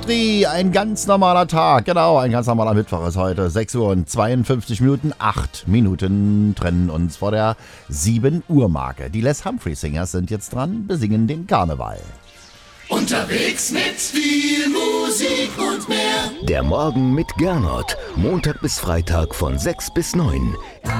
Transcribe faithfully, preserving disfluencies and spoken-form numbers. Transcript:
Dri, ein ganz normaler Tag, genau, ein ganz normaler Mittwoch ist heute. sechs Uhr und zweiundfünfzig Minuten, acht Minuten trennen uns vor der sieben Uhr Marke. Die Les Humphrey Singers sind jetzt dran, besingen den Karneval. Unterwegs mit viel Musik und mehr. Der Morgen mit Gernot, Montag bis Freitag von sechs bis neun.